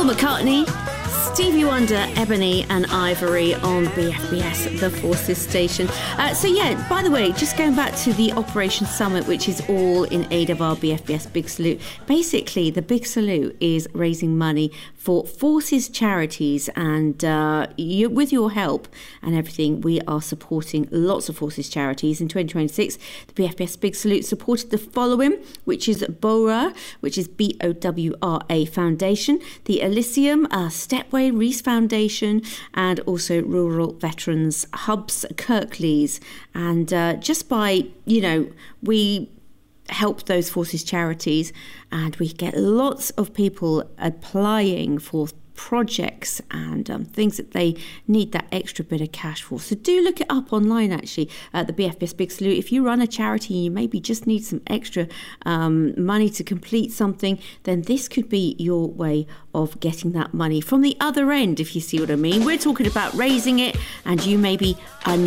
Paul McCartney, Stevie Wonder, Ebony and Ivory on BFBS, the Forces Station. By the way, just going back to the Operation Summit, which is all in aid of our BFBS Big Salute. Basically, the Big Salute is raising money for Forces charities, and with your help and everything, we are supporting lots of Forces charities. In 2026, the BFBS Big Salute supported the following, which is BOWRA, which is BOWRA Foundation, the Elysium, Stepway Reese Foundation, and also Rural Veterans Hubs, Kirklees. And just by, we help those Forces charities, and we get lots of people applying for projects and things that they need that extra bit of cash for. So do look it up online, actually, at the BFBS Big Salute. If you run a charity and you maybe just need some extra money to complete something, then this could be your way of getting that money from the other end, if you see what I mean. We're talking about raising it, and you maybe are